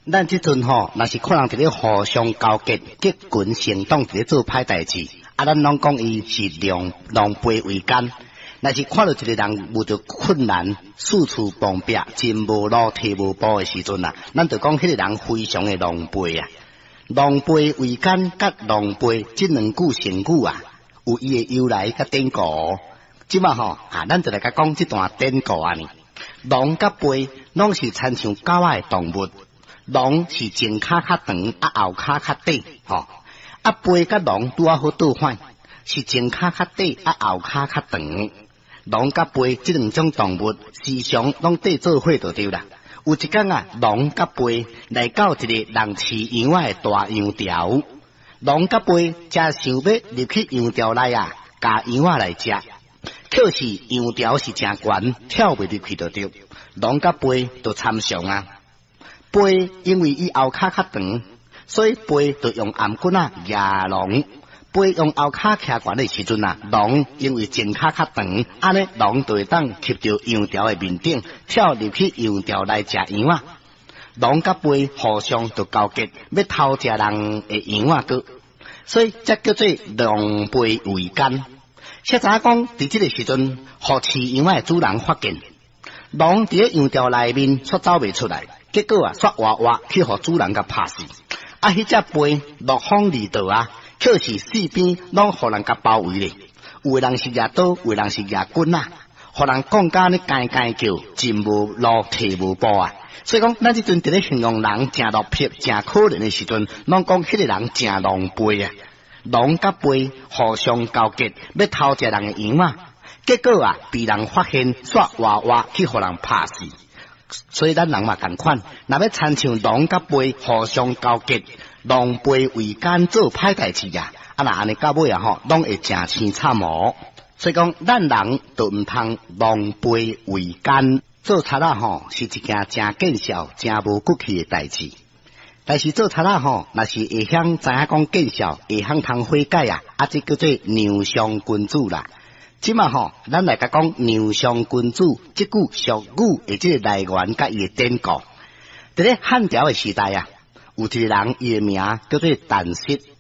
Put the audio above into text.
咱即阵吼，若是可能伫咧互相交结，结群行动伫咧做歹代志，咱拢讲伊是狼狽为奸。若是看到一个人遇到困难，四处碰壁，真无路，提无步的时阵啊，咱就讲迄个人非常的狼狽啊。狼狽为奸，甲狼狽即两句成语啊，有伊的由来甲典故。即嘛吼咱就来甲讲即段典故啊呢。狼甲狽拢是亲像狗仔的动物。狼是前骹较长，后骹较短，狽甲狼拄好倒反，是前骹较短，后骹较长。狼甲狽这两种动物，时常拢缀做伙就对啦。有一天啊，狼甲狽来到一个人饲羊仔的大羊条，狼甲狽正想要入去羊条内啊，甲羊仔来食，可是羊条是真悬，跳袂入去就对。狼甲狽就参详啊。狽因为伊后骹较长，所以狽就用颔棍压狼。狽用后骹徛悬的时阵啊，狼因为前骹较长，安尼狼就会当吸到羊条的面顶，跳入去羊条来食羊啊。狼甲狽互相就交结，要偷食人的羊啊个，所以这叫做狼狽为奸。现在讲伫这个时阵，互饲羊的主人发现，狼伫咧羊条内面却走袂出来。结果啊，刷活活去互主人甲拍死。迄只狽落荒而逃啊，却是四边拢互人甲包围咧。有的人是举刀，有的人是举棍啊，互人讲甲呢干干叫，真无路，提无步啊。所以讲，咱即阵伫咧形容人真落魄、真可怜的时阵，拢讲迄个人真狼狽啊。狼甲狽互相交结，要偷食人的羊啊。结果啊，被人发现，刷活活去互人拍死。所以咱人嘛同款，若要亲像狼甲狽互相交结，狼狽为奸做歹代志啊！若安尼到尾啊拢会真凄惨哦。所以讲，咱人都毋通狼狽为奸，做贼是一件真见笑、真无骨气的代志。但是做贼若是会晓知影讲见笑，会晓通悔改啊，这叫做良相君子啦。即嘛咱来甲讲良相君子即句俗语的即个来源甲伊的典故。伫咧汉朝的时代啊，有一个人伊的名叫做但氏。